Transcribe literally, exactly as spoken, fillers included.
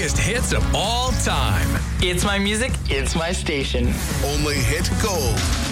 biggest hits of all time. It's my music, it's my station. Only hit gold.